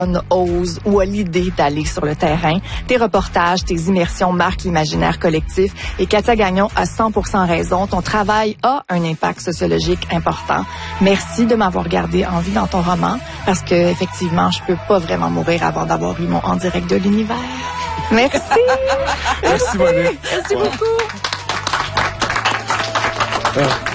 ose ou a l'idée d'aller sur le terrain. Tes reportages, tes immersions marquent l'imaginaire collectif et Katia Gagnon a 100% raison. Ton travail a un impact sociologique important. Merci de m'avoir gardé en vie dans ton roman parce que effectivement, je peux pas vraiment mourir avant d'avoir eu mon En direct de l'univers. Merci. Merci, Monique. Merci beaucoup.